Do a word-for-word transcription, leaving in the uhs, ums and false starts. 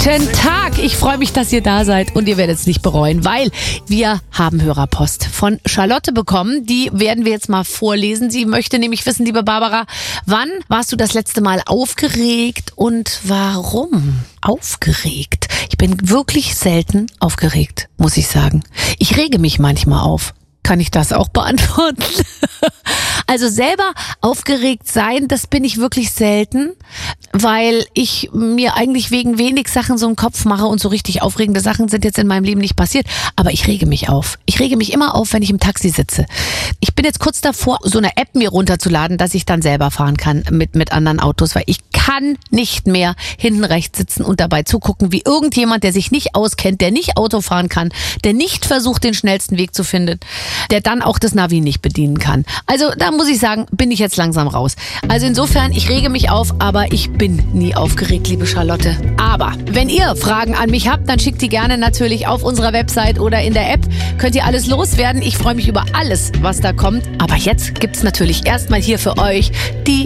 Guten Tag, ich freue mich, dass ihr da seid und ihr werdet es nicht bereuen, weil wir haben Hörerpost von Charlotte bekommen. Die werden wir jetzt mal vorlesen. Sie möchte nämlich wissen, liebe Barbara, wann warst du das letzte Mal aufgeregt und warum? Aufgeregt? Ich bin wirklich selten aufgeregt, muss ich sagen. Ich rege mich manchmal auf. Kann ich das auch beantworten? Also selber aufgeregt sein, das bin ich wirklich selten, weil ich mir eigentlich wegen wenig Sachen so einen Kopf mache und so richtig aufregende Sachen sind jetzt in meinem Leben nicht passiert. Aber ich rege mich auf. Ich rege mich immer auf, wenn ich im Taxi sitze. Ich bin jetzt kurz davor, so eine App mir runterzuladen, dass ich dann selber fahren kann mit, mit anderen Autos, weil ich kann nicht mehr hinten rechts sitzen und dabei zugucken, wie irgendjemand, der sich nicht auskennt, der nicht Auto fahren kann, der nicht versucht, den schnellsten Weg zu finden, der dann auch das Navi nicht bedienen kann. Also da muss ich sagen, bin ich jetzt langsam raus. Also insofern, ich rege mich auf, aber ich bin nie aufgeregt, liebe Charlotte. Aber wenn ihr Fragen an mich habt, dann schickt die gerne natürlich auf unserer Website oder in der App. Könnt ihr alles loswerden. Ich freue mich über alles, was da kommt. Aber jetzt gibt's natürlich erstmal hier für euch die